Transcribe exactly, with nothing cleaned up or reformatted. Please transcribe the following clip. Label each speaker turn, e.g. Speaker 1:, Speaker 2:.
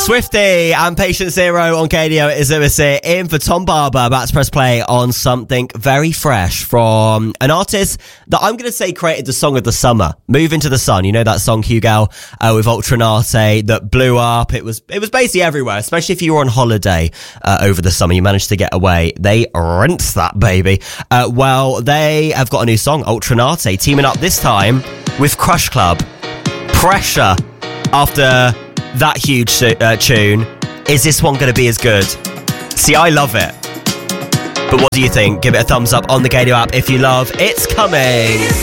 Speaker 1: Swifty and Patient Zero on K D O is here in for Tom Barber. About to press play on something very fresh from an artist that I'm going to say created the song of the summer, Move Into the Sun. You know that song, Hugo, uh, with Ultranate that blew up. It was it was basically everywhere, especially if you were on holiday uh, over the summer. You managed to get away. They rinsed that, baby. Uh, well, they have got a new song, Ultranate, teaming up this time with Crush Club. Pressure after that huge uh, tune. Is this one going to be as good? See, I love it. But what do you think? Give it a thumbs up on the Gadio app if you love It's Coming.